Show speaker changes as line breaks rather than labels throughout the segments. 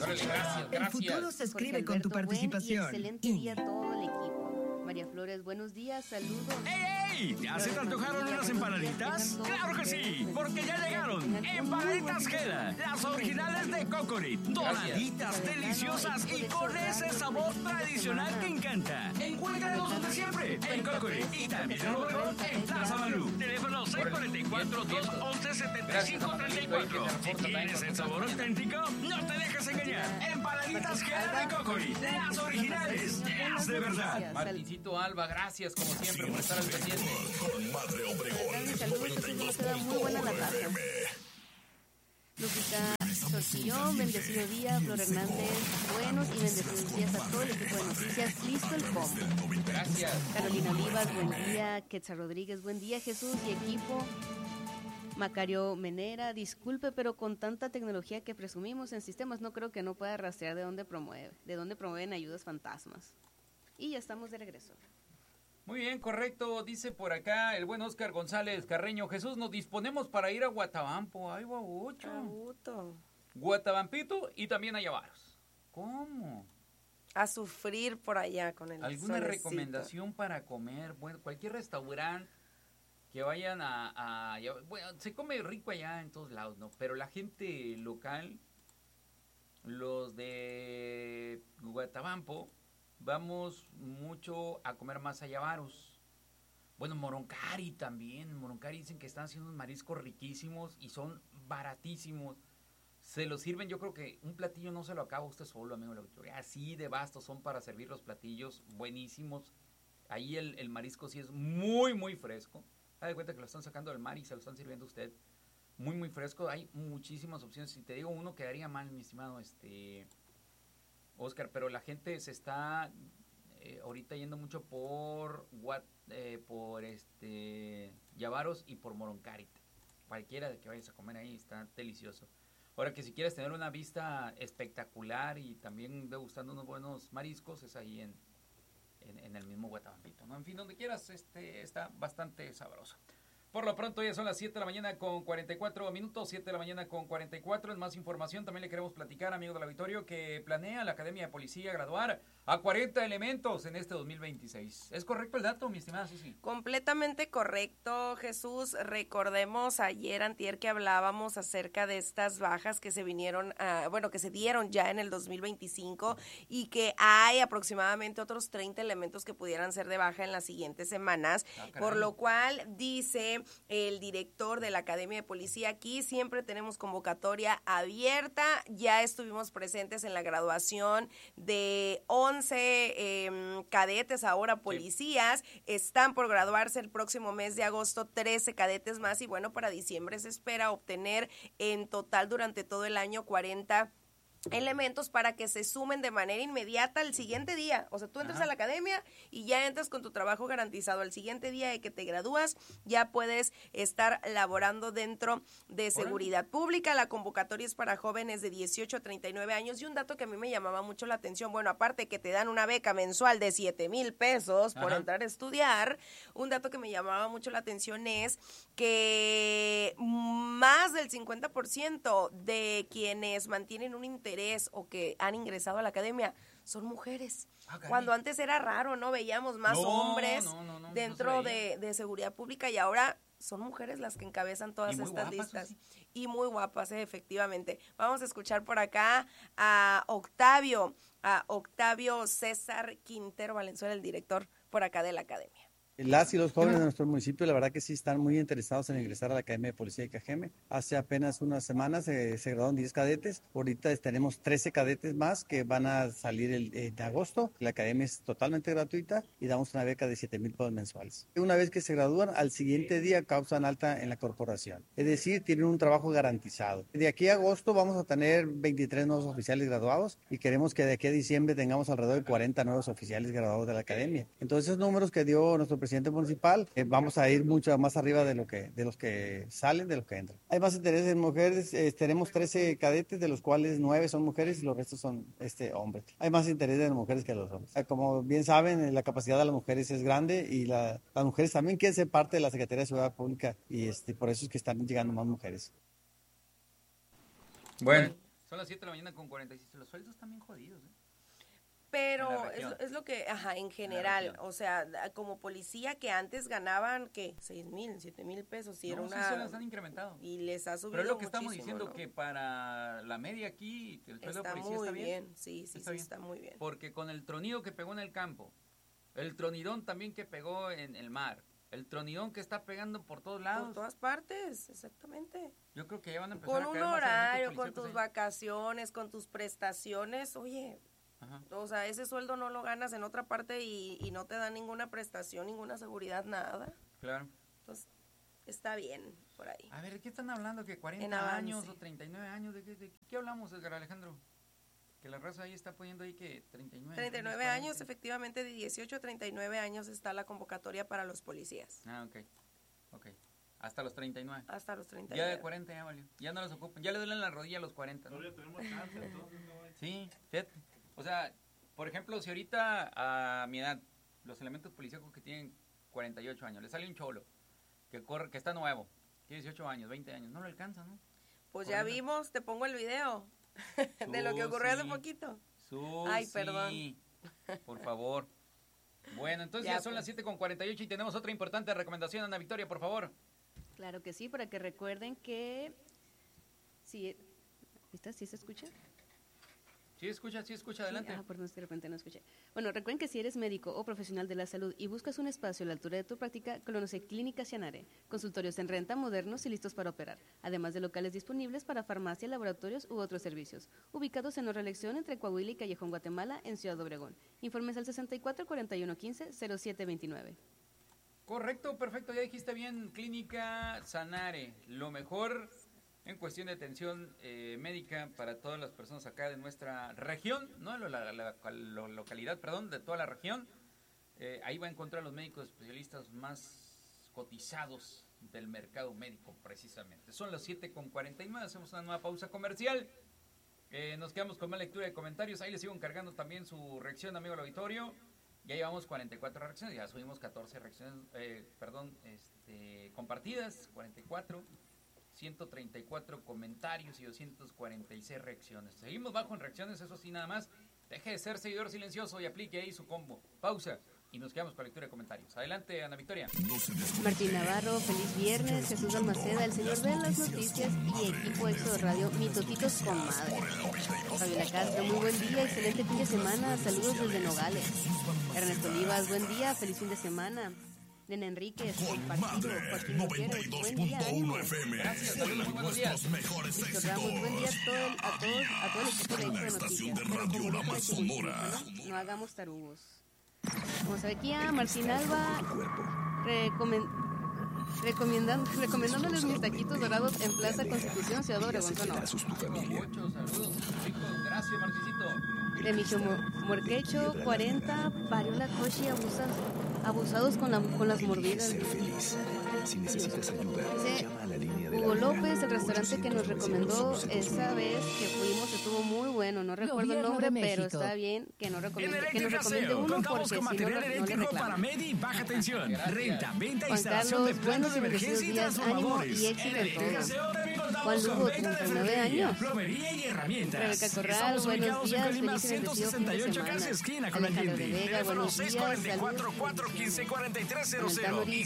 Órale, gracias,
El
gracias.
futuro se escribe
Jorge
con tu
Alberto, buen y
participación.
excelente día a todo el equipo. María Flores, buenos días, saludos.
¡Ey! ¿Ya se te antojaron unas empanaditas? ¡Claro que sí! Porque ya llegaron Empanaditas Jeda, las originales de Cocorit. Doraditas, deliciosas y con ese sabor tradicional que encanta. Encuéntranos donde siempre, en Cocorit. Y también en Obregón, en Plaza Malú. Teléfono 644-211-7534. Si quieres el sabor auténtico, no te dejes engañar. Empanaditas Jeda de Cocorit, las originales, las de verdad.
Martincito Alba, gracias como siempre por estar al pendiente.
Con Madre Obregón,
Saludos, Jesús, queda muy buena la taza. Lupita Sortillón, bendecido día. Flor Hernández, buenos y bendecidos días a todo el equipo de noticias. Listo el combo.
Gracias.
Carolina Olivas, buen día. Quetzal Rodríguez, buen día. Jesús y equipo. Macario Menera, disculpe, pero con tanta tecnología que presumimos en sistemas, no creo que no pueda rastrear de dónde promueven ayudas fantasmas. Y ya estamos de regreso.
Muy bien, correcto. Dice por acá el buen Oscar González Carreño. Jesús, nos disponemos para ir a Guatabampo. Ay, guabucho. Guatabampito y también a Llavaros. ¿Cómo?
A sufrir por allá con el
¿Alguna
solecito.
recomendación para comer? Bueno, cualquier restaurante que vayan bueno, se come rico allá en todos lados, ¿no? Pero la gente local, los de Guatabampo, vamos mucho a comer más a Llavaros. Bueno, Moroncari también. Moroncari dicen que están haciendo unos mariscos riquísimos y son baratísimos. Se los sirven, yo creo que un platillo no se lo acaba usted solo, amigo de la auditoría. Así de bastos son para servir los platillos, buenísimos. Ahí el marisco sí es muy, muy fresco. Haz de cuenta que lo están sacando del mar y se lo están sirviendo a usted. Muy, muy fresco. Hay muchísimas opciones. Si te digo uno, quedaría mal, mi estimado Oscar, pero la gente se está ahorita yendo mucho por Llavaros y por Moroncari. Cualquiera de que vayas a comer ahí está delicioso. Ahora que si quieres tener una vista espectacular y también degustando unos buenos mariscos, es ahí en el mismo Guatabampito, ¿no? En fin, donde quieras, está bastante sabroso. Por lo pronto ya son las 7 de la mañana con 44 minutos, 7 de la mañana con 44. En más información también le queremos platicar, amigo del auditorio, que planea la Academia de Policía graduar a 40 elementos en este 2026. ¿Es correcto el dato, mi estimada Susi?
Completamente correcto, Jesús. Recordemos ayer, antier, que hablábamos acerca de estas bajas que se vinieron, que se dieron ya en el 2025 y que hay aproximadamente otros 30 elementos que pudieran ser de baja en las siguientes semanas, por lo cual dice el director de la Academia de Policía: aquí siempre tenemos convocatoria abierta. Ya estuvimos presentes en la graduación de 11 cadetes, ahora policías. Sí. Están por graduarse el próximo mes de agosto 13 cadetes más, y bueno, para diciembre se espera obtener en total durante todo el año 40 elementos para que se sumen de manera inmediata al siguiente día. O sea, tú entras a la academia y ya entras con tu trabajo garantizado. Al siguiente día de que te gradúas, ya puedes estar laborando dentro de seguridad pública. La convocatoria es para jóvenes de 18 a 39 años. Y un dato que a mí me llamaba mucho la atención, bueno, aparte que te dan una beca mensual de 7,000 pesos por entrar a estudiar, un dato que me llamaba mucho la atención es que más del 50% de quienes mantienen un interés o que han ingresado a la academia son mujeres. Cuando antes era raro, ¿no? Veíamos más hombres dentro de seguridad pública, y ahora son mujeres las que encabezan todas estas listas. Sí. Y muy guapas, efectivamente. Vamos a escuchar por acá a Octavio César Quintero Valenzuela, el director por acá de la academia.
Las y los jóvenes de nuestro municipio, la verdad que sí están muy interesados en ingresar a la Academia de Policía de Cajeme. Hace apenas unas semanas se graduaron 10 cadetes. Ahorita tenemos 13 cadetes más que van a salir en agosto. La academia es totalmente gratuita y damos una beca de 7,000 pesos mensuales. Una vez que se gradúan, al siguiente día causan alta en la corporación. Es decir, tienen un trabajo garantizado. De aquí a agosto vamos a tener 23 nuevos oficiales graduados y queremos que de aquí a diciembre tengamos alrededor de 40 nuevos oficiales graduados de la academia. Entonces, esos números que dio nuestro presidente municipal, vamos a ir mucho más arriba de los que salen, de los que entran. Hay más interés en mujeres. Tenemos 13 cadetes, de los cuales 9 son mujeres y los restos son hombres. Hay más interés de las mujeres que de los hombres. Como bien saben, la capacidad de las mujeres es grande y las mujeres también quieren ser parte de la Secretaría de Seguridad Pública, y por eso es que están llegando más mujeres.
Bueno, Son las 7 de la mañana con 46. Los sueldos están bien jodidos, ¿eh?
Pero es lo que, en general, o sea, como policía que antes ganaban, ¿qué? 6,000, 7,000 pesos. Si era
sí se las han incrementado.
Y les ha subido.
Pero es lo que estamos diciendo,
¿no?
que para la media aquí, el sueldo de policía está bien.
Sí, está muy bien.
Porque con el tronido que pegó en el campo, el tronidón también que pegó en el mar, el tronidón que está pegando por todos lados.
Por todas partes, exactamente.
Yo creo que ya van a empezar a
con
caer
un
más
horario, con tus vacaciones, con tus prestaciones, oye...
Ajá.
O sea, ese sueldo no lo ganas en otra parte y no te dan ninguna prestación, ninguna seguridad, nada.
Claro.
Entonces, está bien por ahí.
A ver, ¿de qué están hablando? ¿Que 40 años o 39 años? ¿De qué hablamos, Edgar Alejandro? Que la raza ahí está poniendo ahí que 39.
39 años, efectivamente, de 18 a 39 años está la convocatoria para los policías.
Ah, ok. Hasta los 39.
Hasta los 39.
Ya de 40 ya valió. Ya no los ocupan. Ya le duelen la rodilla a los 40. ¿no?
Todavía tenemos chance, entonces no hay...
Sí, fíjate. O sea, por ejemplo, si ahorita a mi edad, los elementos policíacos que tienen 48 años, le sale un cholo que corre, que está nuevo, tiene 18 años, 20 años, no lo alcanza, ¿no?
Pues ya vimos, te pongo el video de lo que ocurrió hace poquito. Ay, perdón.
Por favor. Bueno, entonces ya son las 7:48 y tenemos otra importante recomendación, Ana Victoria, por favor.
Claro que sí, para que recuerden que... ¿Sí se escucha?
Sí, escucha, adelante.
Perdón, es que de repente no escuché. Bueno, recuerden que si eres médico o profesional de la salud y buscas un espacio a la altura de tu práctica, conoce Clínica Cianare. Consultorios en renta, modernos y listos para operar. Además de locales disponibles para farmacia, laboratorios u otros servicios. Ubicados en la reelección entre Coahuila y Callejón Guatemala, en Ciudad Obregón. Informes al 64 41 15 07 29.
Correcto, perfecto, ya dijiste bien, Clínica Sanare, lo mejor en cuestión de atención médica para todas las personas acá de nuestra región, no la localidad, perdón, de toda la región. Ahí va a encontrar los médicos especialistas más cotizados del mercado médico, precisamente. Son las 7:49, hacemos una nueva pausa comercial. Nos quedamos con más lectura de comentarios, ahí les sigo encargando también su reacción, amigo del auditorio. Ya llevamos 44 reacciones, ya subimos 14 reacciones, compartidas, 44, 134 comentarios y 246 reacciones. Seguimos bajo en reacciones, eso sí, nada más. Deje de ser seguidor silencioso y aplique ahí su combo. Pausa y nos quedamos con lectura de comentarios. Adelante, Ana Victoria.
Martín Navarro, feliz viernes. Jesús Almaceda, el señor de las noticias y equipo Éxodo Radio, mitotitos con madre. Fabiola Castro, muy buen día, excelente fin de semana. Saludos desde Nogales. Ernesto Olivas, buen día, feliz fin de semana. Nena Enríquez, compartido. Joaquín Moqueros, buen día, ánimo.
Gracias, saludos, buenos días.
Víctor Ramos, buen día a todo el equipo de Éxodo Noticias. Pero como dijo la Chinichini, no hagamos tarugos. Vamos a ver aquí a Martín Alba recomendándoles mis taquitos dorados en Plaza Constitución, Ciudad Obregón, Sonora.
Muchos saludos, chicos, gracias, Marticito.
Remigio Morquecho, 40, Variola Koshi, abusados con las mordidas.
Si necesitas ayuda, llama a la línea de
Hugo López, el restaurante que nos recomendó esa vez que fuimos, estuvo muy bueno. No recuerdo el nombre, pero está bien que nos recomiende uno, porque si no, no le reclamo.
Para media y baja tensión, renta, venta e
Juan
instalación de
Carlos,
planos de
buenos y
emergencia y
bendecidos días, ánimo
transformadores.
y éxito en todo.
También contamos
Juan
con
Lugo,
venta de
39
ferretería,
años.
plomería y herramientas.
Rebeca Corral,
Estamos
buenos
ubicados
días,
en Colima,
feliz y bendecido fin de
168,
semana.
casi esquina con el
Alejandro de
cliente.
Vega,
Teléfono
buenos días,
644-15-4300 y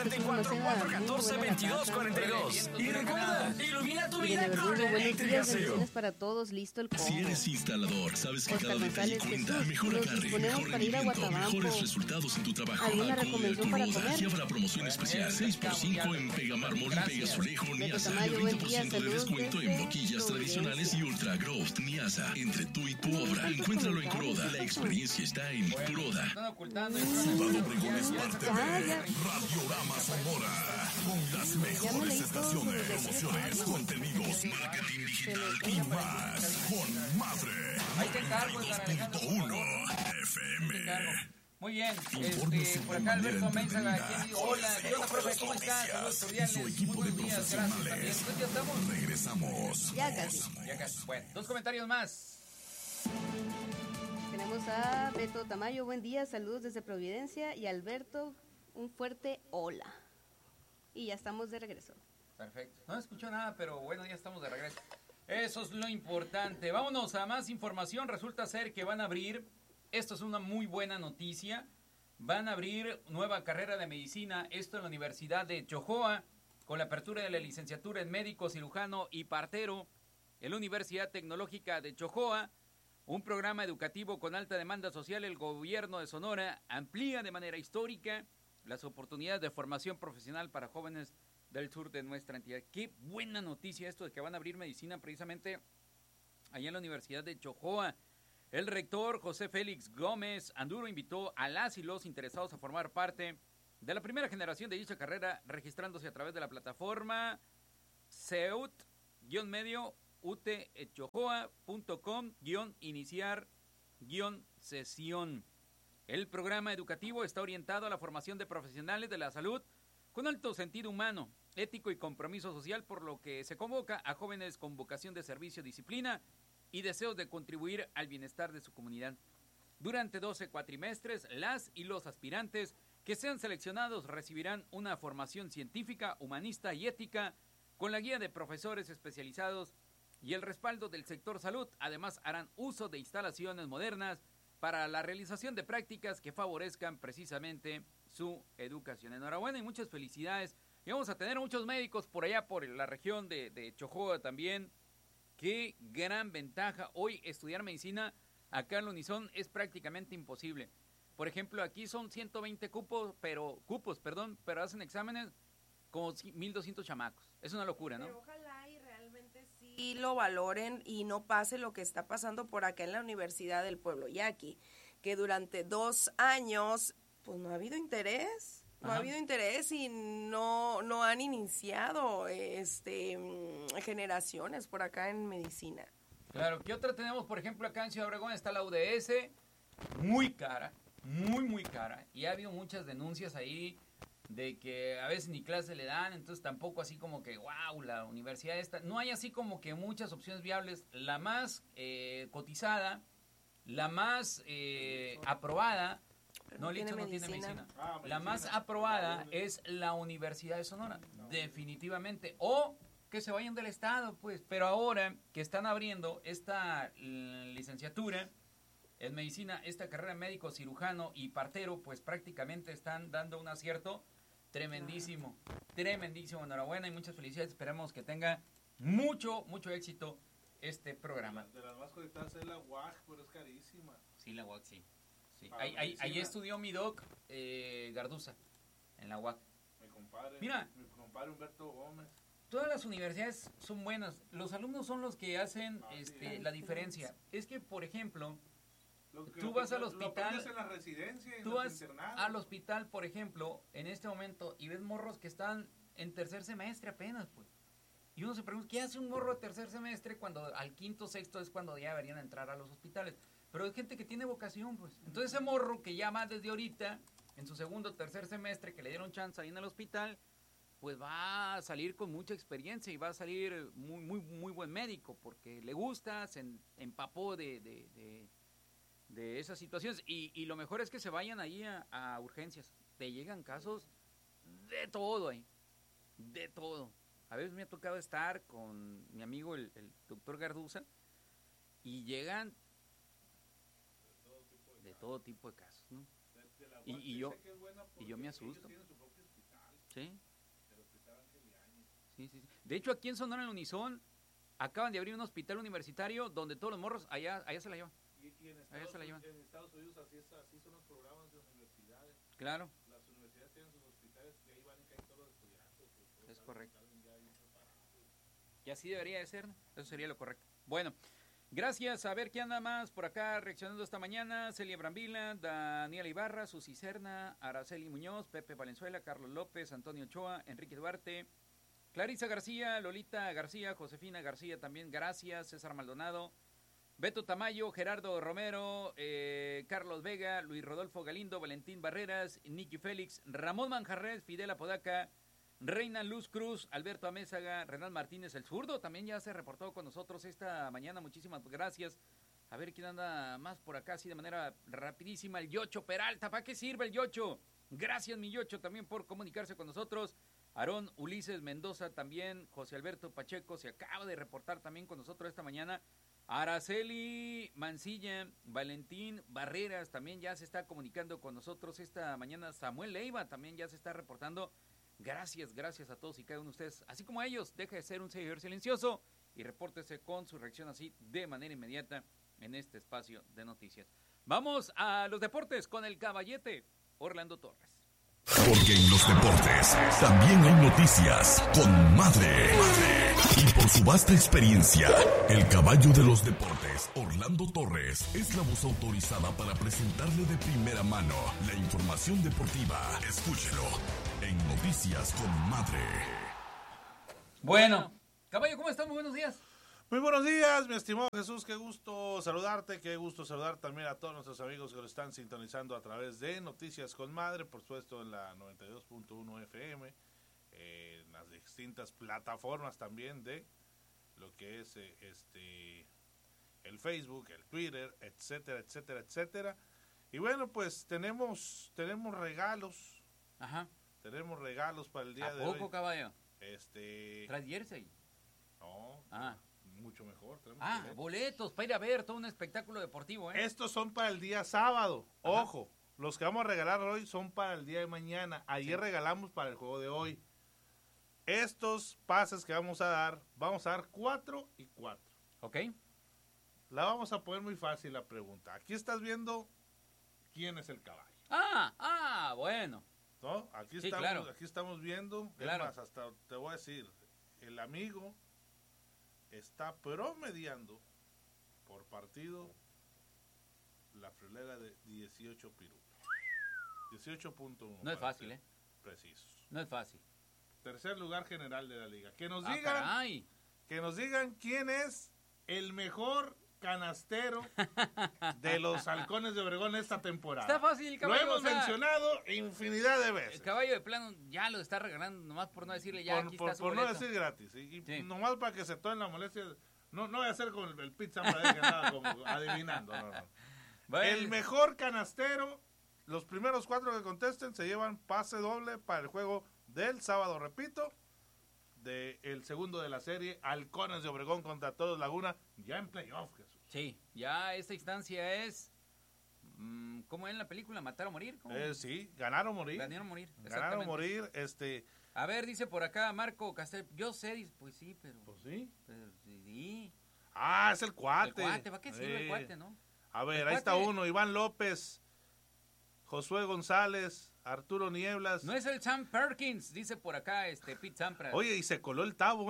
644-414-2242. Y recuerda, ilumina tu vida con
buenos días,
Electricaseo.
bendiciones para todos, listo el combo.
Si eres instalador, sabes que
Oscar
cada detalle
González,
cuenta.
Jesús,
Mejor
nos
agarre,
disponemos
mejor
para ir a
rendimiento,
Guatabampo.
mejores resultados en tu trabajo.
¿Alguna
Acude a
recomendación
tu
para
boda.
comer?
Lleva la promoción especial 6x5 en Pega Mármol y Pega Azulejo
Beto
Niasa. Y
Tamayo, buen día,
20% de
saludos
descuento en
desde
boquillas tradicionales y Ultra Growth Niasa. Entre tú y tu obra. Encuéntralo en Curoda. La experiencia está en Curoda.
Están ocultando.
Ciudad Obregón es parte de
ya.
Radiorama Sonora. Con las mejores estaciones, promociones, contenidos, marketing digital y más. Con Madre.
Ahí te encargo, Edgar Alejandro, por
91
favor.
FM.
Muy bien,
Infórmese
por
de
acá Alberto
manera
Ménzaga,
entretenida.
quien dice, hola, hola, profe, ¿cómo estás? Saludos cordiales,
Su
muy
equipo de
buenos días, gracias también.
profesionales.
Pues ya estamos.
Regresamos.
Ya casi.
Ya casi. Bueno, dos comentarios más.
Tenemos a Beto Tamayo, buen día, saludos desde Providencia, y Alberto, un fuerte hola. Y ya estamos de regreso.
Perfecto. No escuchó nada, pero bueno, ya estamos de regreso. Eso es lo importante. Vámonos a más información. Resulta ser que van a abrir, esto es una muy buena noticia, van a abrir nueva carrera de medicina, esto en la Universidad de Chojoa, con la apertura de la licenciatura en médico, cirujano y partero en la Universidad Tecnológica de Chojoa, un programa educativo con alta demanda social. El gobierno de Sonora amplía de manera histórica las oportunidades de formación profesional para jóvenes del sur de nuestra entidad. Qué buena noticia esto de que van a abrir medicina precisamente allá en la Universidad de Chojoa. El rector José Félix Gómez Anduro invitó a las y los interesados a formar parte de la primera generación de dicha carrera, registrándose a través de la plataforma CEUT-medio utechojoa.com-iniciar-sesión. El programa educativo está orientado a la formación de profesionales de la salud con alto sentido humano, ético y compromiso social, por lo que se convoca a jóvenes con vocación de servicio, disciplina y deseos de contribuir al bienestar de su comunidad. Durante 12 cuatrimestres, las y los aspirantes que sean seleccionados recibirán una formación científica, humanista y ética con la guía de profesores especializados y el respaldo del sector salud. Además, harán uso de instalaciones modernas para la realización de prácticas que favorezcan precisamente su educación. Enhorabuena y muchas felicidades. Y vamos a tener muchos médicos por allá, por la región de Chojoa también. Qué gran ventaja. Hoy estudiar medicina acá en la Unison es prácticamente imposible. Por ejemplo, aquí son 120 cupos, pero hacen exámenes como 1,200 chamacos. Es una locura, ¿no?
Pero ojalá y realmente sí lo valoren y no pase lo que está pasando por acá en la Universidad del Pueblo Yaqui, que durante 2 años pues no ha habido interés. No ha habido interés y no han iniciado generaciones por acá en medicina.
Claro, ¿qué otra tenemos? Por ejemplo, acá en Ciudad Obregón está la UDS, muy cara, muy cara, y ha habido muchas denuncias ahí de que a veces ni clase le dan, entonces tampoco así como que, wow, la universidad esta, no hay así como que muchas opciones viables. La más cotizada, la más aprobada, no, Licho no tiene medicina. La más aprobada es la Universidad de Sonora, definitivamente. O que se vayan del estado, pues. Pero ahora que están abriendo esta licenciatura en medicina, esta carrera de médico, cirujano y partero, pues prácticamente están dando un acierto tremendísimo. Enhorabuena y muchas felicidades. Esperamos que tenga mucho éxito este programa.
De las más conectadas es la UAC, pero es carísima.
Sí, la UAC, sí. Ahí estudió mi doc Garduza, en la UAC.
Mi compadre Humberto Gómez.
Todas las universidades son buenas. Los alumnos son los que hacen la diferencia. Es que, por ejemplo, tú vas al hospital,
en la residencia,
tú vas al hospital, por ejemplo, en este momento, y ves morros que están en tercer semestre apenas, pues. Y uno se pregunta, ¿qué hace un morro de tercer semestre cuando al quinto, sexto es cuando ya deberían entrar a los hospitales? Pero hay gente que tiene vocación, pues. Entonces ese morro que ya va desde ahorita, en su segundo o tercer semestre, que le dieron chance ahí en el hospital, pues va a salir con mucha experiencia y va a salir muy buen médico, porque le gusta, se empapó de esas situaciones. Y lo mejor es que se vayan ahí a urgencias. Te llegan casos de todo ahí, de todo. A veces me ha tocado estar con mi amigo el doctor Garduza y llegan de todo tipo de casos, ¿no? Y yo me asusto. ¿Sí? Sí. De hecho, aquí en Sonora, en Unison, acaban de abrir un hospital universitario donde todos los morros allá se la llevan.
Y en Estados Unidos así son los programas de universidades.
Claro.
Las universidades tienen sus hospitales y ahí van a caer todos los estudiantes.
Es correcto. Y así debería de ser, ¿no? Eso sería lo correcto. Bueno, gracias. A ver qué anda más por acá reaccionando esta mañana. Celia Brambila, Daniela Ibarra, Susi Serna, Araceli Muñoz, Pepe Valenzuela, Carlos López, Antonio Ochoa, Enrique Duarte, Clarisa García, Lolita García, Josefina García también, gracias. César Maldonado, Beto Tamayo, Gerardo Romero, Carlos Vega, Luis Rodolfo Galindo, Valentín Barreras, Nicky Félix, Ramón Manjarres, Fidel Apodaca, Reina Luz Cruz, Alberto Amézaga, Renal Martínez, el zurdo, también ya se reportó con nosotros esta mañana, muchísimas gracias. A ver quién anda más por acá, así de manera rapidísima, el Yocho Peralta, ¿para qué sirve el Yocho? Gracias, mi Yocho, también por comunicarse con nosotros. Aarón Ulises Mendoza también, José Alberto Pacheco se acaba de reportar también con nosotros esta mañana. Araceli Mancilla, Valentín Barreras también ya se está comunicando con nosotros esta mañana. Samuel Leiva también ya se está reportando. Gracias a todos y cada uno de ustedes. Así como a ellos, deje de ser un seguidor silencioso y repórtese con su reacción así de manera inmediata en este espacio de noticias. Vamos a los deportes con el caballete Orlando Torres.
Porque en los deportes también hay noticias con Madre. Y por su vasta experiencia, el caballo de los deportes, Orlando Torres, es la voz autorizada para presentarle de primera mano la información deportiva. Escúchelo en Noticias con Madre.
Bueno, caballo, ¿cómo estás? Muy buenos días.
Muy buenos días, mi estimado Jesús, qué gusto saludarte, qué gusto saludar también a todos nuestros amigos que lo están sintonizando a través de Noticias con Madre, por supuesto en la 92.1 FM, en las distintas plataformas también de lo que es el Facebook, el Twitter, etcétera, etcétera, etcétera. Y bueno, pues tenemos regalos.
Ajá.
Tenemos regalos para el día de hoy.
¿A poco, caballo?
¿Traes
jersey?
No.
Ah.
Mucho mejor.
Boletos para ir a ver todo un espectáculo deportivo, ¿eh?
Estos son para el día sábado. Ajá. Ojo, los que vamos a regalar hoy son para el día de mañana. Ayer regalamos para el juego de hoy. Estos pases que vamos a dar 4 y 4.
Ok.
La vamos a poner muy fácil la pregunta. Aquí estás viendo quién es el caballo.
Bueno.
¿No? Aquí
sí,
estamos,
claro.
Aquí estamos viendo.
Claro.
Es más, hasta te voy a decir, el amigo está promediando por partido la friolera de 18 pirulos. 18.1.
No es fácil, ¿eh?
Precisos.
No es fácil.
Tercer lugar general de la liga. Que nos digan quién es el mejor canastero de los Halcones de Obregón esta temporada.
Está fácil, caballo.
Lo hemos mencionado infinidad de veces.
El caballo de plano ya lo está regalando, nomás por no decirle ya aquí está su boleto.
Por no decir gratis. Y
sí.
Nomás para que se tomen la molestia. No voy a hacer con el pizza para que nada como adivinando. No. Bueno. El mejor canastero, los primeros 4 que contesten se llevan pase doble para el juego del sábado, repito, del segundo de la serie, Halcones de Obregón contra Toros Laguna, ya en playoff, Jesús.
Sí, ya esta instancia es, ¿cómo en la película? ¿Matar o morir?
Sí, ganar o morir.
Ganar o morir,
ganar o morir,
A ver, dice por acá Marco Castel, yo sé, dice, pues sí, pero...
Pues sí.
Pero sí.
Es el cuate.
El cuate, ¿para qué sirve el cuate, no?
A ver, ahí está uno, Iván López, Josué González, Arturo Nieblas.
No es el Sam Perkins, dice por acá Pete Sampras.
Oye, y se coló el Tabo,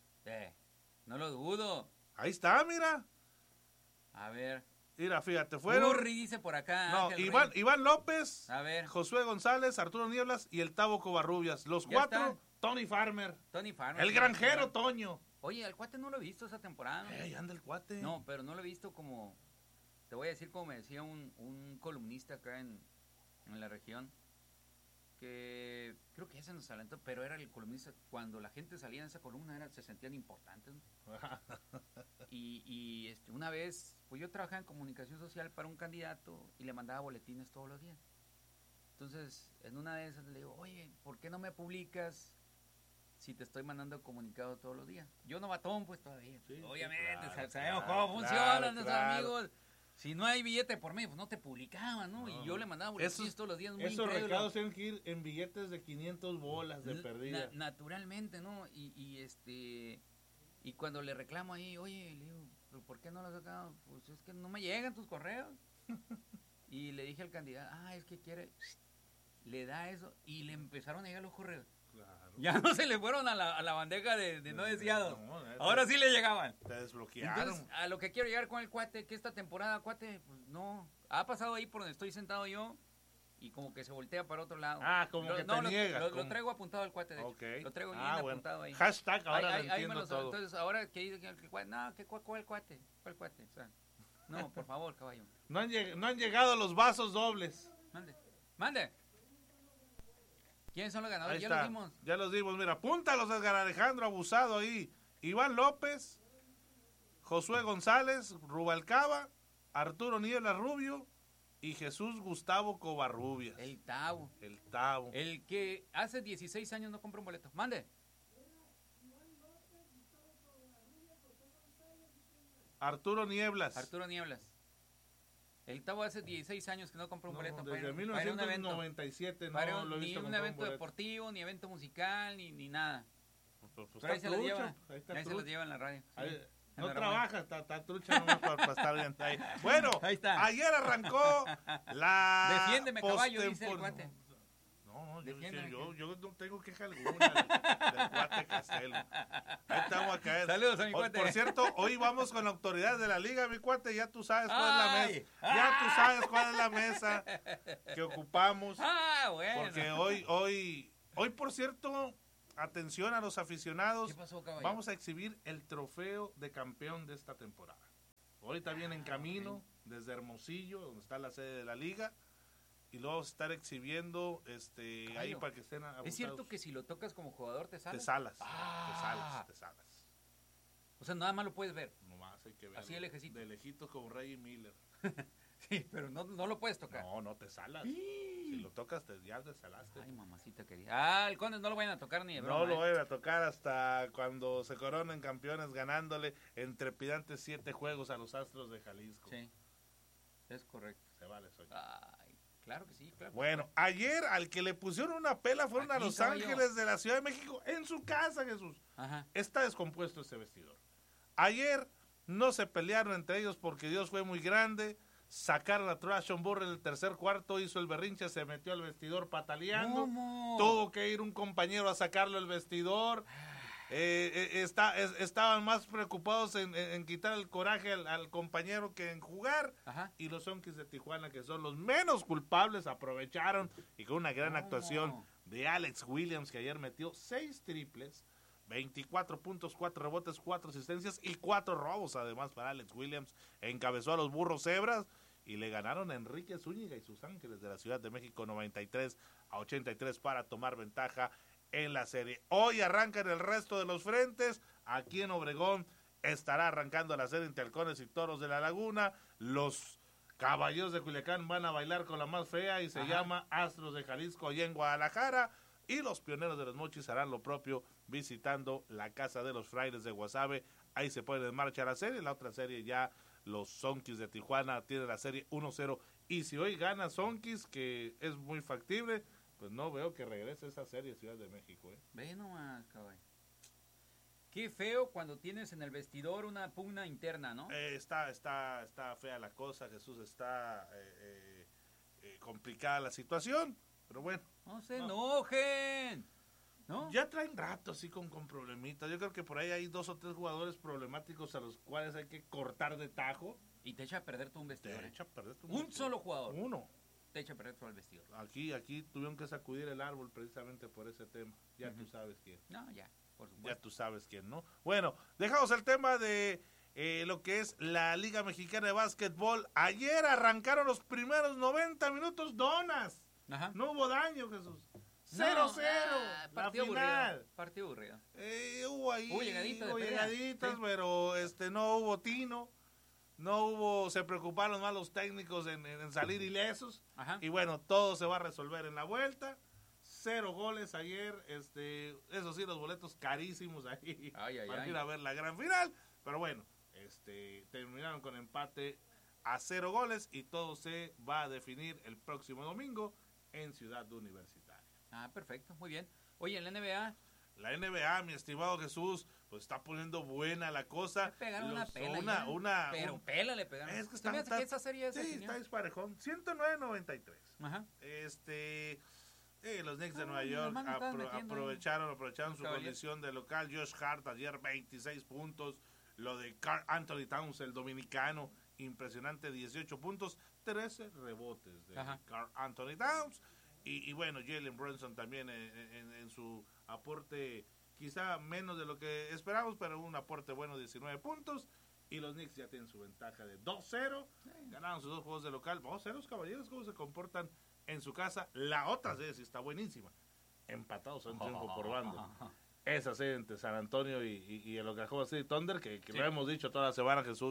no lo dudo.
Ahí está, mira.
A ver.
Mira, fíjate, fueron...
Curry dice por acá.
No, Iván López,
a ver.
Josué González, Arturo Nieblas y el Tabo Covarrubias. Los 4,
está.
Tony Farmer.
El
granjero Toño.
Oye, al cuate no lo he visto esa temporada.
Anda el cuate.
No, pero no lo he visto como... Te voy a decir como me decía un columnista acá en la región, que creo que ya se nos adelantó, pero era el columnista, cuando la gente salía en esa columna se sentían importantes, ¿no? y una vez, pues yo trabajaba en comunicación social para un candidato y le mandaba boletines todos los días. Entonces, en una de esas le digo, oye, ¿por qué no me publicas si te estoy mandando comunicado todos los días? Yo no batón, pues todavía. Sí, obviamente, claro, sabemos cómo funcionan nuestros amigos. Si no hay billete por medio, pues no te publicaban, ¿no? Y yo le mandaba boletines todos los días.
Esos recados tienen que ir en billetes de 500 bolas de perdida.
Naturalmente, ¿no? Y cuando le reclamo ahí, oye, le digo, ¿pero por qué no lo has sacado? Pues es que no me llegan tus correos. Y le dije al candidato, es que quiere, le da eso. Y le empezaron a llegar los correos. Claro. Ya no se le fueron a la bandeja de no deseados. Ahora sí le llegaban.
Te desbloquearon.
Entonces, a lo que quiero llegar con el cuate, que esta temporada, cuate, pues no. Ha pasado ahí por donde estoy sentado yo y como que se voltea para otro lado.
Como que te niega.
Lo traigo apuntado al cuate, de hecho. Lo traigo bien apuntado ahí.
Hashtag, ahora lo entiendo todo.
Entonces, ahora que dice que el cuate, ¿cuál cuate? ¿Cuál cuate? O sea, no, por favor, caballo.
No han llegado los vasos dobles.
Mande. ¿Quiénes son los ganadores?
Ya los dimos, mira, apúntalos, Edgar Alejandro Abusado ahí. Iván López, Josué González, Rubalcaba, Arturo Niebla Rubio, y Jesús Gustavo Covarrubias.
El Tavo.
El Tavo.
El que hace 16 años no compró un boleto. Mande.
Arturo Nieblas.
Arturo Nieblas. El Tavo hace 16 años que no compró un boleto.
Desde
para ir a un evento.
1997
Para
no lo he visto
ni un
comprar
evento
boleto.
deportivo, ni evento musical, ni nada.
Pues
Pero ahí se los lleva.
ahí está
Ahí se
trucha.
los lleva en la radio. sí.
Ahí-
En
no
la
trabaja, está trucha nomás para estar bien ahí. Bueno,
Ahí está.
ayer arrancó la
Defiéndeme, caballo, dice el
postemporada.
cuate.
No,
Defiéndeme.
yo no tengo queja alguna del cuate Castelo. Ahí estamos a caer.
Saludos a mi cuate.
Por cierto, hoy vamos con la autoridad de la liga, mi cuate. Ya tú sabes cuál es la
Ay.
mesa. Ya tú sabes cuál es la mesa que ocupamos.
Ah, bueno.
Porque hoy, por cierto, atención a los aficionados.
¿Qué pasó, caballo?
Vamos a exhibir el trofeo de campeón de esta temporada. Ahorita viene en camino desde Hermosillo, donde está la sede de la liga, y lo vamos a estar exhibiendo ahí para que estén abusados.
¿Es cierto que si lo tocas como jugador te salas?
te salas,
Ah.
te salas.
O sea, nada más lo puedes ver.
Nomás hay que verlo.
Así de lejecito.
De lejitos como Reggie Miller.
Sí, pero no lo puedes tocar.
No te salas. Si lo tocas, ya te salaste.
Ay, mamacita querida. Ah, el Condes no lo vayan a tocar ni de broma.
No lo
¿eh?
voy a tocar hasta cuando se coronen campeones ganándole en trepidantes 7 juegos a los Astros de Jalisco.
Sí, es correcto.
Se vale, soy.
Ay, claro que sí, claro.
Bueno, ayer al que le pusieron una pela fueron a
Aquí,
Los
caballo.
Ángeles de la Ciudad de México en su casa, Jesús.
Ajá.
Está descompuesto ese vestidor. Ayer no se pelearon entre ellos porque Dios fue muy grande. Sacaron a Trashon Burr en el tercer cuarto, hizo el berrinche, se metió al vestidor pataleando.
¿Cómo?
Tuvo que ir un compañero a sacarlo del vestidor. Estaban más preocupados en quitar el coraje al compañero que en jugar.
Ajá.
Y los Zonkis de Tijuana, que son los menos culpables, aprovecharon y con una gran actuación de Alex Williams, que ayer metió 6 triples, 24 puntos, 4 rebotes, 4 asistencias y 4 robos además para Alex Williams. Encabezó a los Burros Cebras y le ganaron a Enrique Zúñiga y sus Ángeles de la Ciudad de México 93-83 para tomar ventaja en la serie. Hoy arrancan el resto de los frentes. Aquí en Obregón estará arrancando la serie entre Halcones y Toros de la Laguna. Los Caballeros de Culiacán van a bailar con la más fea y se llama Astros de Jalisco allá en Guadalajara. Y los Pioneros de los Mochis harán lo propio visitando la casa de los Frailes de Guasave. Ahí se pone en marcha la serie. La otra serie ya los Zonkis de Tijuana tienen la serie 1-0. Y si hoy gana Zonkis, que es muy factible, pues no veo que regrese esa serie Ciudad de México.
Ve nomás, caballo. Qué feo cuando tienes en el vestidor una pugna interna, ¿no?
Está fea la cosa, Jesús, está complicada la situación, pero bueno.
No se enojen, ¿no?
Ya traen rato así con problemitas. Yo creo que por ahí hay 2 o 3 jugadores problemáticos a los cuales hay que cortar de tajo.
Y te echa a perder tú un vestidor.
Te echa a perder tu
Un
vestidor.
solo jugador.
Uno.
Te echa a perder todo el vestidor.
Aquí tuvieron que sacudir el árbol precisamente por ese tema. Ya tú sabes quién.
No, ya, por supuesto.
Ya tú sabes quién, ¿no? Bueno, dejamos el tema de lo que es la Liga Mexicana de Básquetbol. Ayer arrancaron los primeros 90 minutos donas.
Ajá.
No hubo daño, Jesús. 0-0. La
Partido
final.
aburrido. Partido aburrido.
Hubo ahí.
Hubo llegaditas de pelea.
llegaditas,
Sí.
pero no hubo tino. No hubo, se preocuparon más los técnicos en salir ilesos.
Ajá.
Y bueno, todo se va a resolver en la vuelta. 0 goles ayer, eso sí, los boletos carísimos ahí
Ay, ay,
para
ay.
ir a ver la gran final. Pero bueno, terminaron con empate a 0 goles y todo se va a definir el próximo domingo en Ciudad Universitaria.
Ah, perfecto, muy bien. Oye, en la NBA,
La NBA, mi estimado Jesús, pues está poniendo buena la cosa.
le pegaron una
Los-
pela. Pero
un-
pela le pegaron.
Es que
¿Se me hace que esa serie se
sí,
definió?
está disparejón. 109-93.
Ajá.
Los Knicks de Nueva
Ay,
York
nomás me estaban metiendo ahí.
aprovecharon su
Caballero.
condición de local. Josh Hart ayer 26 puntos. Lo de Karl Anthony Towns, el dominicano, impresionante, 18 puntos, 13 rebotes de
Ajá.
Karl Anthony Towns. Y bueno, Jalen Brunson también en su aporte, quizá menos de lo que esperamos, pero un aporte bueno, 19 puntos. Y los Knicks ya tienen su ventaja de 2-0. Ganaron sus 2 juegos de local. Vamos a ver los Caballeros cómo se comportan en su casa. La otra serie sí está buenísima. Empatados a un triunfo por bando. Esa serie entre San Antonio y el Oklahoma City Thunder, que lo hemos dicho toda la semana, Jesús,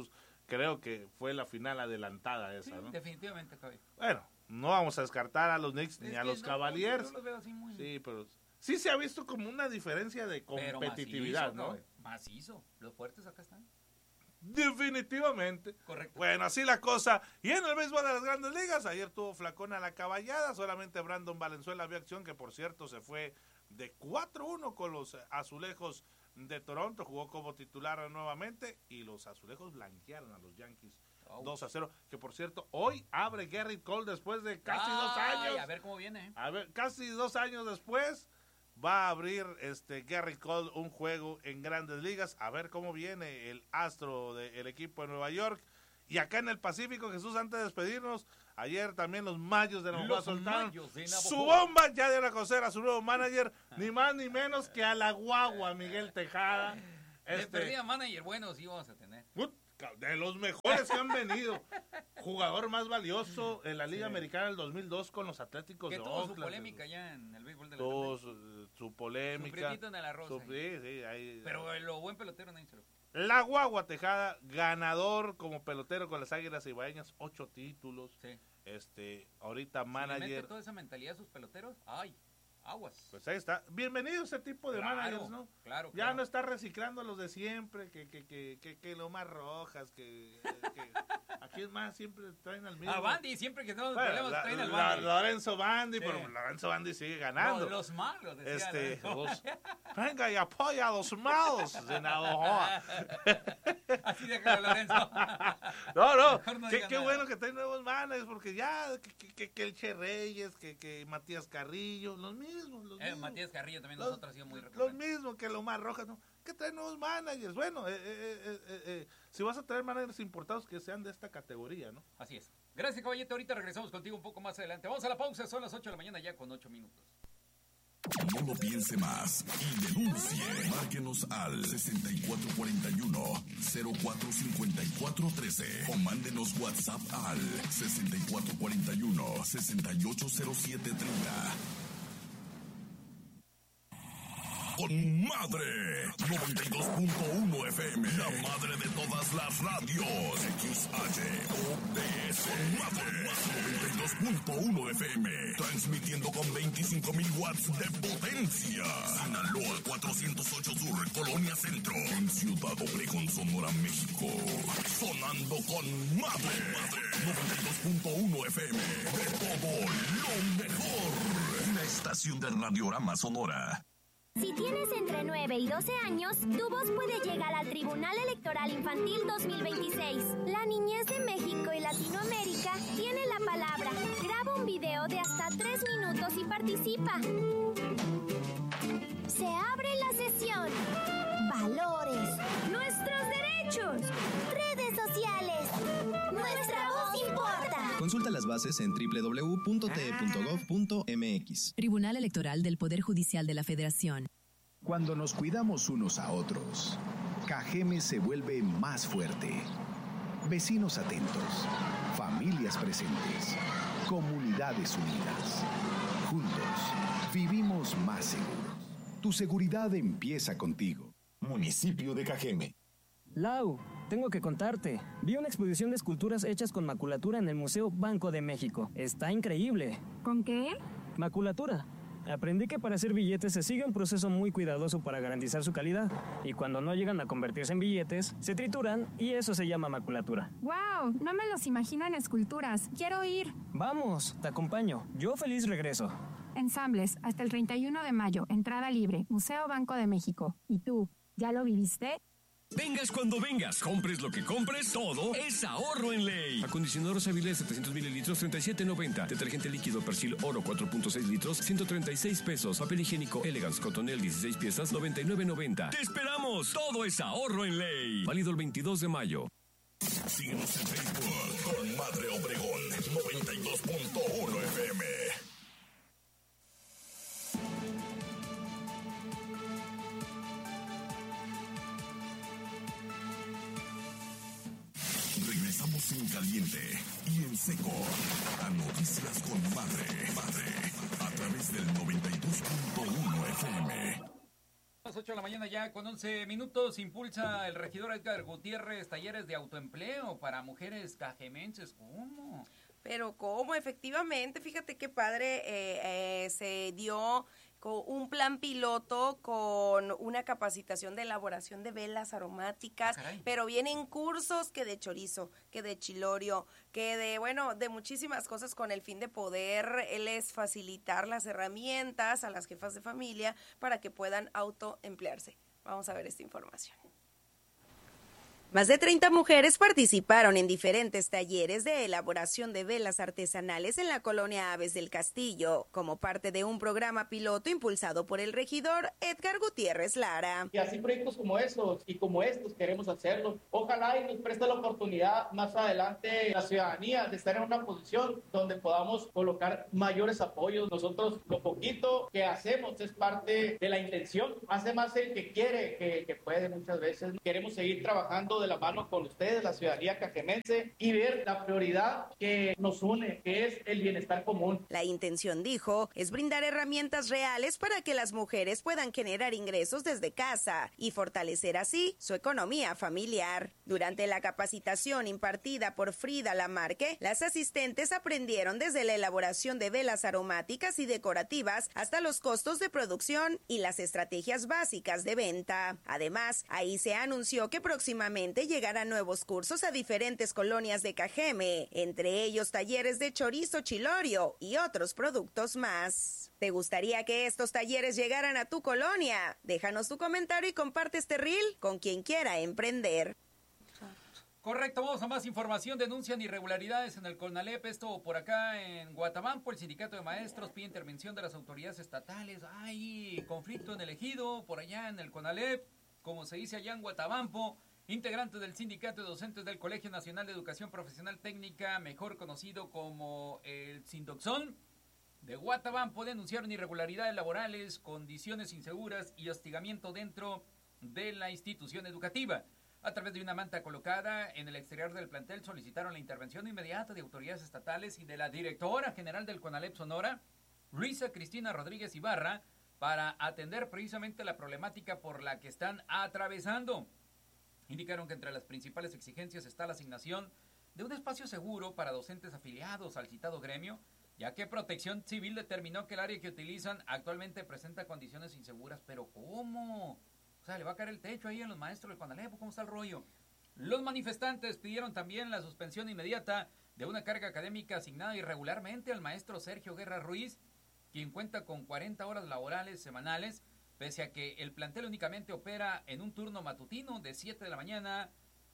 creo que fue la final adelantada esa,
Sí,
¿no?
definitivamente, Javi.
Bueno, no vamos a descartar a los Knicks ni a los Cavaliers.
Yo los veo así muy...
Sí, pero sí se ha visto como una diferencia de
Pero
competitividad,
macizo,
¿no?
Macizo. Los fuertes acá están.
Definitivamente.
Correcto.
Bueno, así la cosa. Y en el béisbol de las Grandes Ligas, ayer tuvo flacón a la caballada. Solamente Brandon Valenzuela vio acción, que por cierto se fue de 4-1 con los Azulejos de Toronto. Jugó como titular nuevamente y los Azulejos blanquearon a los Yankees 2-0. Que por cierto, hoy abre Gerrit Cole después de casi 2 años.
A ver cómo viene.
A ver, casi 2 años después va a abrir Gerrit Cole un juego en Grandes Ligas. A ver cómo viene el astro del equipo de Nueva York. Y acá en el Pacífico, Jesús, antes de despedirnos, ayer también los Mayos de Navajo soltaron su bomba. Ya de la coser a su nuevo manager, ni más ni menos que a la guagua Miguel Tejada.
De perdida manager, bueno, sí vamos a tener.
De los mejores que han venido. Jugador más valioso en la Liga Americana del 2002 con los Atléticos de Oakland.
Que tuvo su polémica ya en el béisbol de la
Tuvo su polémica.
Su prietito en el arroz.
Sí, ahí.
Pero lo buen pelotero nadie se lo...
La guagua Tejada, ganador como pelotero con las Águilas Ibaeñas, 8 títulos.
Sí.
Ahorita manager.
Si le mete toda esa mentalidad a sus peloteros, ¡ay! Aguas.
Pues ahí está. Bienvenido a ese tipo de managers, ¿no?
Claro.
Ya no está reciclando a los de siempre, que Lomas Rojas, que aquí es más, siempre traen al mismo.
A Bandy, siempre que tenemos problemas traen al Bandy.
Lorenzo Bandy, pero Lorenzo Bandy sigue ganando.
No, los malos, decía
venga y apoya a los malos de Navajoa.
Así déjalo, Lorenzo.
No, qué bueno que traen nuevos managers, porque ya, que el Che Reyes, que Matías Carrillo, los mismos.
Matías Carrillo también nosotros ha sido muy
recomendable. Los mismos que Lomar Rojas, ¿no? Que traen nuevos managers. Bueno, si vas a traer managers importados, que sean de esta categoría, ¿no?
Así es. Gracias, caballete. Ahorita regresamos contigo un poco más adelante. Vamos a la pausa, son las 8 de la mañana ya con 8 minutos.
No lo piense más y denuncie. Márquenos al 6441-045413 o mándenos WhatsApp al 6441-680730. Con Madre 92.1 FM, la madre de todas las radios. XHODS Madre 92.1 FM, transmitiendo con 25.000 watts de potencia. Sinaloa 408 Sur, Colonia Centro, en Ciudad Obregón, Sonora, México. Sonando con Madre 92.1 FM, de todo lo mejor. Una estación de Radiorama Sonora.
Si tienes entre 9 y 12 años, tu voz puede llegar al Tribunal Electoral Infantil 2026. La niñez de México y Latinoamérica tiene la palabra. Graba un video de hasta 3 minutos y participa. Se abre la sesión. Valores. Nuestros derechos. Redes sociales. Nuestra voz importa.
Consulta las bases en www.te.gov.mx.
Tribunal Electoral del Poder Judicial de la Federación.
Cuando nos cuidamos unos a otros, Cajeme se vuelve más fuerte. Vecinos atentos, familias presentes, comunidades unidas. Juntos, vivimos más seguros. Tu seguridad empieza contigo.
Municipio de Cajeme.
Lau, tengo que contarte. Vi una exposición de esculturas hechas con maculatura en el Museo Banco de México. Está increíble.
¿Con qué?
Maculatura. Aprendí que para hacer billetes se sigue un proceso muy cuidadoso para garantizar su calidad. Y cuando no llegan a convertirse en billetes, se trituran y eso se llama maculatura.
¡Wow! No me los imagino en esculturas. Quiero ir.
Vamos, te acompaño. Yo feliz regreso.
Ensambles, hasta el 31 de mayo. Entrada libre. Museo Banco de México. ¿Y tú? ¿Ya lo viviste?
Vengas cuando vengas, compres lo que compres, todo es ahorro en ley. Acondicionador Savile 700 mililitros, 37.90. Detergente líquido Persil Oro 4.6 litros, 136 pesos. Papel higiénico Elegance Cotonel 16 piezas, 99.90. ¡Te esperamos! Todo es ahorro en ley. Válido el 22 de mayo.
Síguenos en Facebook con Madre Obregón 92.1 FM. Regresamos en caliente y en seco a Noticias con Madre, a través del 92.1 FM.
8 de la mañana ya con 11 minutos. Impulsa el regidor Edgar Gutiérrez talleres de autoempleo para mujeres cajemenses. ¿Cómo?
Pero cómo, efectivamente, fíjate qué padre, se dio con un plan piloto con una capacitación de elaboración de velas aromáticas, pero vienen cursos que de chorizo, que de chilorio, que de muchísimas cosas con el fin de poderles facilitar las herramientas a las jefas de familia para que puedan autoemplearse. Vamos a ver esta información. Más de 30 mujeres participaron en diferentes talleres de elaboración de velas artesanales en la colonia Aves del Castillo, como parte de un programa piloto impulsado por el regidor Edgar Gutiérrez Lara.
Y así proyectos como esos y como estos queremos hacerlo. Ojalá y nos preste la oportunidad más adelante la ciudadanía de estar en una posición donde podamos colocar mayores apoyos. Nosotros lo poquito que hacemos es parte de la intención. Hace más el que quiere que puede muchas veces. Queremos seguir trabajando de la mano con ustedes, la ciudadanía cajemense, y ver la prioridad que nos une, que es el bienestar común.
La intención, dijo, es brindar herramientas reales para que las mujeres puedan generar ingresos desde casa y fortalecer así su economía familiar. Durante la capacitación impartida por Frida Lamarque, las asistentes aprendieron desde la elaboración de velas aromáticas y decorativas hasta los costos de producción y las estrategias básicas de venta. Además, ahí se anunció que próximamente llegarán nuevos cursos a diferentes colonias de Cajeme, entre ellos talleres de chorizo chilorio y otros productos más. ¿Te gustaría que estos talleres llegaran a tu colonia? Déjanos tu comentario y comparte este reel con quien quiera emprender.
Correcto, vamos a más información. Denuncian irregularidades en el CONALEP. Esto por acá en Guatabampo. El sindicato de maestros pide intervención de las autoridades estatales. Hay conflicto en el ejido, por allá en el CONALEP, como se dice allá en Guatabampo. Integrantes del Sindicato de Docentes del Colegio Nacional de Educación Profesional Técnica, mejor conocido como el Sindoxón, de Guatabampo, denunciaron irregularidades laborales, condiciones inseguras y hostigamiento dentro de la institución educativa. A través de una manta colocada en el exterior del plantel, solicitaron la intervención inmediata de autoridades estatales y de la directora general del CONALEP Sonora, Luisa Cristina Rodríguez Ibarra, para atender precisamente la problemática por la que están atravesando. Indicaron que entre las principales exigencias está la asignación de un espacio seguro para docentes afiliados al citado gremio, ya que Protección Civil determinó que el área que utilizan actualmente presenta condiciones inseguras. ¿Pero cómo? O sea, ¿le va a caer el techo ahí a los maestros del CONALEP? ¿Cómo está el rollo? Los manifestantes pidieron también la suspensión inmediata de una carga académica asignada irregularmente al maestro Sergio Guerra Ruiz, quien cuenta con 40 horas laborales semanales, pese a que el plantel únicamente opera en un turno matutino de 7 de la mañana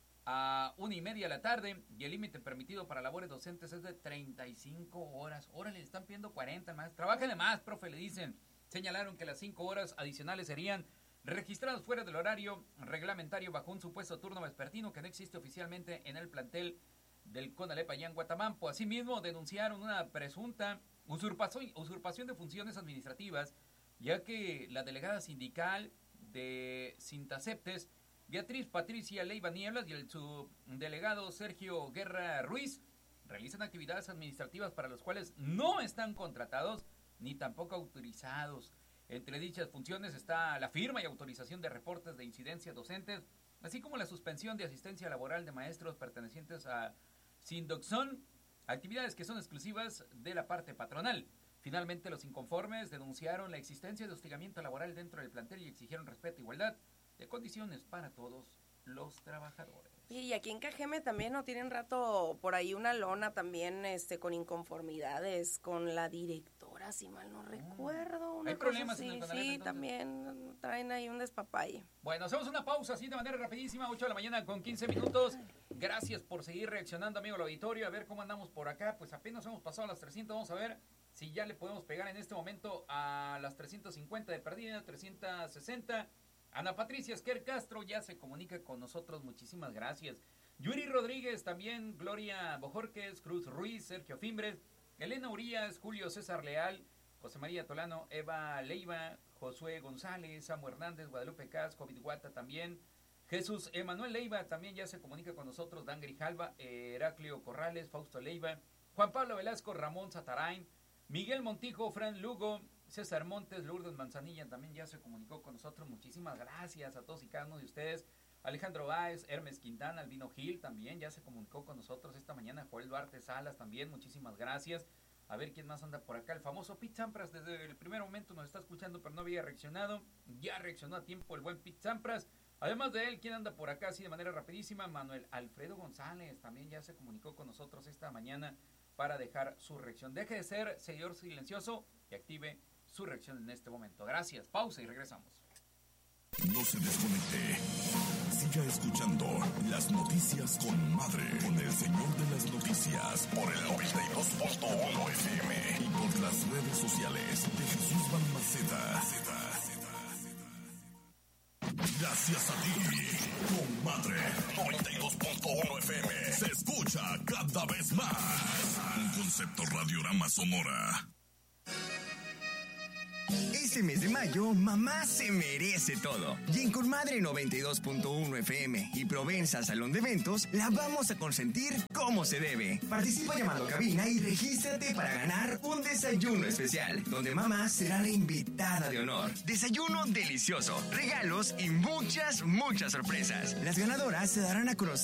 a 1:30 de la tarde, y el límite permitido para labores docentes es de 35 horas. Órale, le están pidiendo 40 más. Trabájenle más, profe, le dicen. Señalaron que las 5 horas adicionales serían registradas fuera del horario reglamentario bajo un supuesto turno vespertino que no existe oficialmente en el plantel del CONALEP allá en Guatabampo. Asimismo, denunciaron una presunta usurpación de funciones administrativas, ya que la delegada sindical de Sintaceptes, Beatriz Patricia Leiva Nieblas, y el subdelegado Sergio Guerra Ruiz realizan actividades administrativas para las cuales no están contratados ni tampoco autorizados. Entre dichas funciones está la firma y autorización de reportes de incidencias docentes, así como la suspensión de asistencia laboral de maestros pertenecientes a Sindoxón, actividades que son exclusivas de la parte patronal. Finalmente, los inconformes denunciaron la existencia de hostigamiento laboral dentro del plantel y exigieron respeto e igualdad de condiciones para todos los trabajadores.
Y aquí en Cajeme también no tienen rato por ahí una lona también con inconformidades con la directora, si mal no recuerdo.
Hay problemas en el
CONALEP.
CONALEP,
Sí,
entonces
también traen ahí un despapalle.
Bueno, hacemos una pausa así de manera rapidísima, 8 de la mañana con 15 minutos. Gracias por seguir reaccionando, amigo del auditorio. A ver cómo andamos por acá. Pues apenas hemos pasado a las 300. Vamos a ver si ya le podemos pegar en este momento a las 350 de perdida, 360. Ana Patricia Esquer Castro ya se comunica con nosotros. Muchísimas gracias. Yuri Rodríguez también, Gloria Bojorquez, Cruz Ruiz, Sergio Fimbres, Elena Urias, Julio César Leal, José María Tolano, Eva Leiva, Josué González, Samuel Hernández, Guadalupe Cas, Covid Guata también, Jesús Emanuel Leiva también ya se comunica con nosotros, Dan Grijalva, Heraclio Corrales, Fausto Leiva, Juan Pablo Velasco, Ramón Satarain, Miguel Montijo, Fran Lugo, César Montes, Lourdes Manzanilla también ya se comunicó con nosotros. Muchísimas gracias a todos y cada uno de ustedes. Alejandro Báez, Hermes Quintana, Albino Gil también ya se comunicó con nosotros esta mañana. Joel Duarte Salas también, muchísimas gracias. A ver quién más anda por acá. El famoso Pete Sampras desde el primer momento nos está escuchando, pero no había reaccionado. Ya reaccionó a tiempo el buen Pete Sampras. Además de él, ¿quién anda por acá así de manera rapidísima? Manuel Alfredo González también ya se comunicó con nosotros esta mañana para dejar su reacción. Deje de ser seguidor silencioso y active su reacción en este momento. Gracias, pausa y regresamos.
No se desconecte. Siga escuchando las noticias con Madre, con el señor de las noticias, por el 92.1 FM y por las redes sociales de Jesús Balmaceda. Gracias a ti, con Madre 92.1 FM se escucha cada vez más. Un concepto Radiorama Sonora.
Este mes de mayo, mamá se merece todo. Y en Comadre 92.1 FM y Provenza Salón de Eventos, la vamos a consentir como se debe. Participa llamando a cabina y regístrate para ganar un desayuno especial, donde mamá será la invitada de honor. Desayuno delicioso, regalos y muchas sorpresas. Las ganadoras se darán a conocer